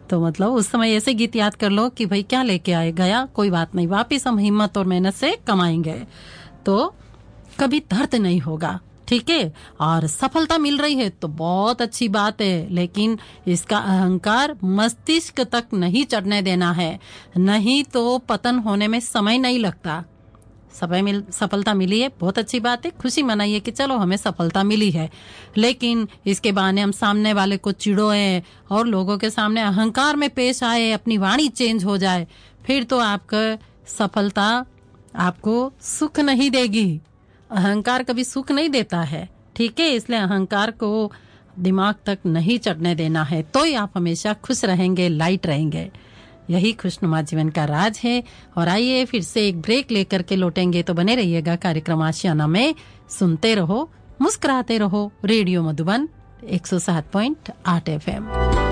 तो मतलब उस समय ऐसे गीत याद कर लो कि भाई क्या लेके आए, गया कोई बात नहीं, वापिस हम हिम्मत और मेहनत से कमाएंगे, तो कभी दर्द नहीं होगा। ठीक है, और सफलता मिल रही है तो बहुत अच्छी बात है, लेकिन इसका अहंकार मस्तिष्क तक नहीं चढ़ने देना है, नहीं तो पतन होने में समय नहीं लगता। सफलता मिली है, बहुत अच्छी बात है, खुशी मनाइए कि चलो हमें सफलता मिली है, लेकिन इसके बहाने हम सामने वाले को चिढ़ोए और लोगों के सामने अहंकार में पेश आए, अपनी वाणी चेंज हो जाए, फिर तो आपका सफलता आपको सुख नहीं देगी। अहंकार कभी सुख नहीं देता है। ठीक है, इसलिए अहंकार को दिमाग तक नहीं चढ़ने देना है, तो ही आप हमेशा खुश रहेंगे, लाइट रहेंगे। यही खुशनुमा जीवन का राज है। और आइए फिर से एक ब्रेक लेकर के लौटेंगे, तो बने रहिएगा कार्यक्रम आशियाना में। सुनते रहो, मुस्कुराते रहो, रेडियो मधुबन 107.8 FM।